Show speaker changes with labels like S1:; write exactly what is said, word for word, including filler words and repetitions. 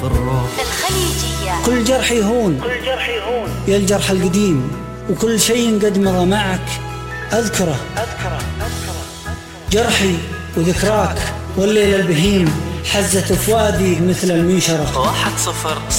S1: بالروح
S2: الخليجية.
S3: كل جرح يهون،
S4: كل جرح يهون،
S3: يا الجرح القديم، وكل شيء قد مضى معك أذكره
S4: أذكره أذكره
S3: جرحي وذكراك والليل البهيم حزت فؤادي مثل المنشرة.
S1: واحد صفر